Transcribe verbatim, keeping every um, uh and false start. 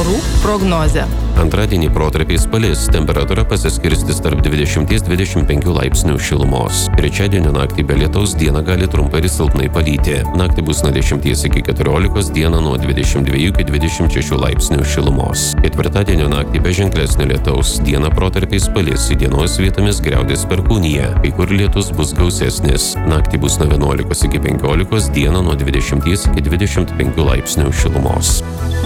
orų prognozė. Antradienį protarpiais palis, temperatūra pasiskirstys tarp dvidešimt dvidešimt penkių laipsnių šilumos. Trečiadienio naktį be lietaus dieną gali trumpai ir silpnai palyti. Naktį bus nuo dešimties iki keturiolikos, dieną nuo dvidešimt dviejų iki dvidešimt šešių laipsnių šilumos. Ketvirtadienio naktį be ženklesnio lietaus, dieną protarpiais palis, įdienos vietomis griaudės perkūnija, kai kur lietus bus gausesnis. Naktį bus nuo vienuolikos iki penkiolikos, dieną nuo dvidešimties iki dvidešimt penkių laipsnių šilumos.